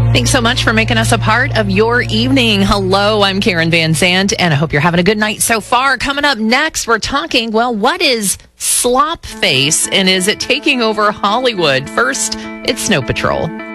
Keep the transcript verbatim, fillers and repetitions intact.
Thanks so much for making us a part of your evening. Hello, I'm Karen Van Zandt, and I hope you're having a good night so far. Coming up next, we're talking, well, what is slop face, and is it taking over Hollywood? First, it's Snow Patrol.